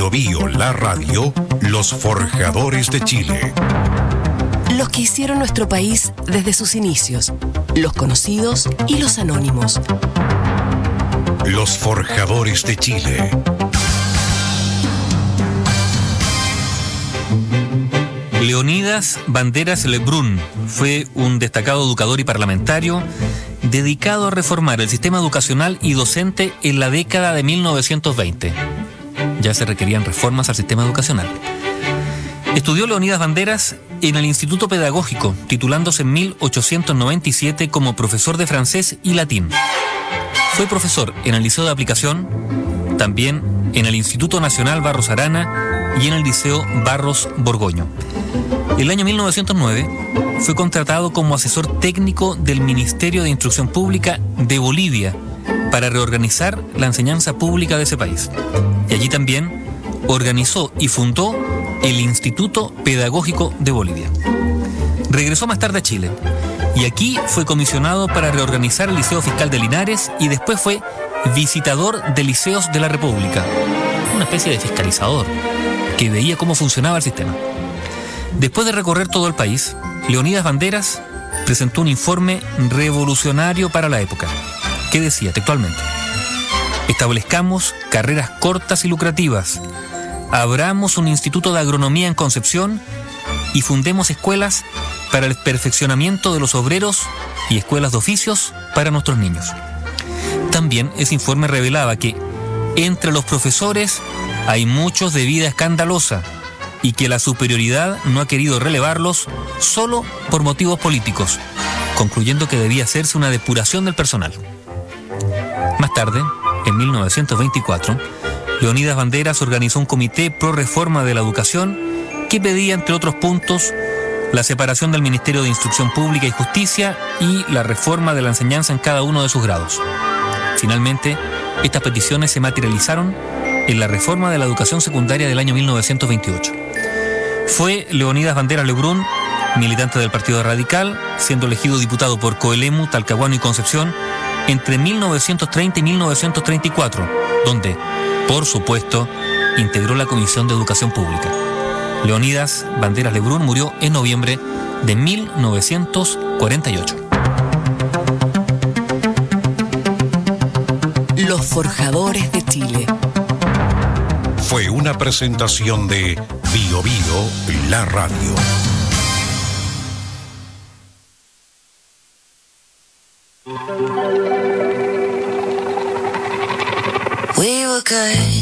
Bio Bio, la radio, los forjadores de Chile. Los que hicieron nuestro país desde sus inicios, los conocidos y los anónimos. Los forjadores de Chile. Leonidas Banderas Lebrun fue un destacado educador y parlamentario dedicado a reformar el sistema educacional y docente en la década de 1920. Ya se requerían reformas al sistema educacional. Estudió Leonidas Banderas en el Instituto Pedagógico, titulándose en 1897 como profesor de francés y latín. Fue profesor en el Liceo de Aplicación, también en el Instituto Nacional Barros Arana y en el Liceo Barros Borgoño. El año 1909 fue contratado como asesor técnico del Ministerio de Instrucción Pública de Bolivia para reorganizar la enseñanza pública de ese país. Y allí también organizó y fundó el Instituto Pedagógico de Bolivia. Regresó más tarde a Chile y aquí fue comisionado para reorganizar el Liceo Fiscal de Linares y después fue visitador de liceos de la República, una especie de fiscalizador que veía cómo funcionaba el sistema. Después de recorrer todo el país, Leonidas Banderas presentó un informe revolucionario para la época, que decía textualmente: establezcamos carreras cortas y lucrativas, abramos un instituto de agronomía en Concepción y fundemos escuelas para el perfeccionamiento de los obreros y escuelas de oficios para nuestros niños. También ese informe revelaba que entre los profesores hay muchos de vida escandalosa y que la superioridad no ha querido relevarlos solo por motivos políticos, concluyendo que debía hacerse una depuración del personal. Más tarde, en 1924, Leonidas Banderas organizó un comité pro reforma de la educación que pedía, entre otros puntos, la separación del Ministerio de Instrucción Pública y Justicia y la reforma de la enseñanza en cada uno de sus grados. Finalmente, estas peticiones se materializaron en la reforma de la educación secundaria del año 1928. Fue Leonidas Banderas Lebrun, militante del Partido Radical, siendo elegido diputado por Coelemu, Talcahuano y Concepción entre 1930 y 1934, donde, por supuesto, integró la Comisión de Educación Pública. Leonidas Banderas Lebrun murió en noviembre de 1948. Los forjadores de Chile. Fue una presentación de Bio Bio, la radio. We were good.